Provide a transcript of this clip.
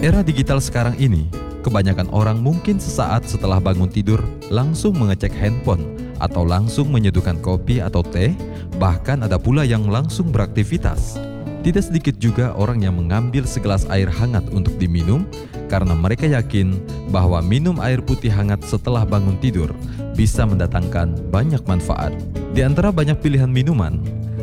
era digital sekarang ini, kebanyakan orang mungkin sesaat setelah bangun tidur langsung mengecek handphone atau langsung menyeduhkan kopi atau teh, bahkan ada pula yang langsung beraktivitas. Tidak sedikit juga orang yang mengambil segelas air hangat untuk diminum karena mereka yakin bahwa minum air putih hangat setelah bangun tidur bisa mendatangkan banyak manfaat. Di antara banyak pilihan minuman,